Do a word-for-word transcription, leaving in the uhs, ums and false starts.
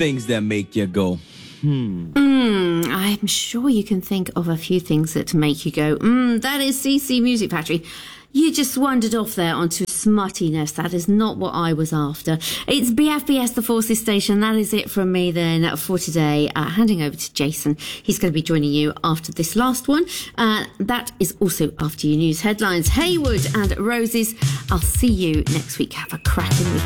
things that make you go, hmm. Mm, I'm sure you can think of a few things that make you go, mm, that is C C Music Factory. You just wandered off there onto smuttiness. That is not what I was after. It's B F B S, the Forces Station. That is it from me then for today. Uh, handing over to Jason. He's going to be joining you after this last one. Uh, that is also after your news headlines. Haywood and Roses. I'll see you next week. Have a cracking week.